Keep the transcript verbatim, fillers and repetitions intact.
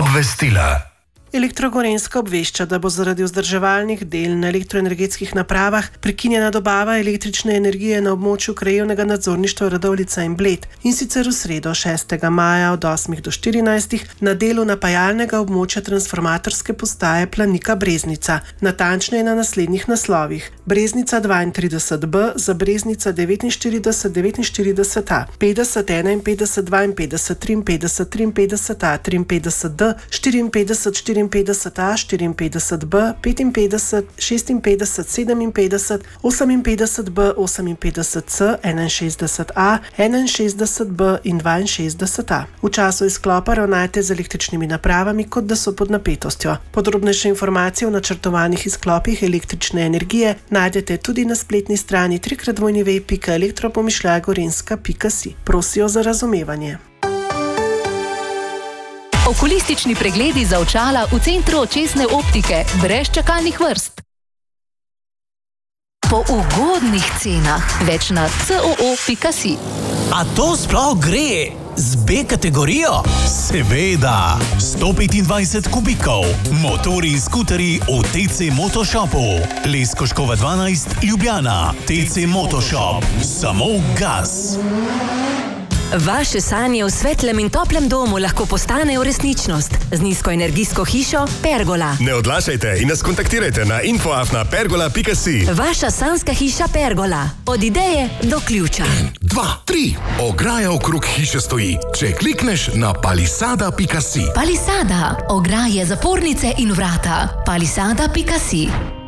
Obvestila. Elektro Gorenjska obvešča, da bo zaradi vzdrževalnih del na elektroenergetskih napravah prekinjena dobava električne energije na območju krajevnega nadzorništva Radovljica in Bled, in sicer v sredo šestega maja od osmih do štirinajstih na delu napajalnega območja transformatorske postaje Planika Breznica, natančneje na naslednjih naslovih: Breznica dvaintrideset B za Breznica devetinštirideset devetinštirideset A, petdeset enainpetdeset dvainpetdeset triinpetdeset triinpetdeset A, triinpetdeset D, štiriinpetdeset štiriinpetdeset A, štiriinpetdeset B, petinpetdeset šestinpetdeset sedeminpetdeset, oseminpetdeset B, oseminpetdeset C, enainšestdeset A, enainšestdeset B in dvainšestdeset A. V času izklopa ravnajte z električnimi napravami, kot da so pod napetostjo. Podrobnejše informacije o načrtovanih izklopih električne energije najdete tudi na spletni strani w w w pika elektropomišljaj gorenjska pika si. Prosijo za razumevanje. Okulistični pregledi za očala v centru očesne optike, brez čakalnih vrst. Po ugodnih cenah, več na c o o pika si. A to sploh gre z B kategorijo? Seveda! sto petindvajset kubikov, motor in skuteri v T C Motoshopu. Leskoškova dvanajst, Ljubljana. T C Motoshop. Samo gas! Vaše sanje v svetlem in toplem domu lahko postanejo resničnost z nizkoenergijsko hišo Pergola. Ne odlašajte in nas kontaktirajte na info afna pergola pika si. Vaša sanjska hiša Pergola. Od ideje do ključa. En, dva, tri. Ograja okrog hiše stoji. Če klikneš na palisada pika si. Palisada. Ograje, zapornice in vrata. Palisada pika si.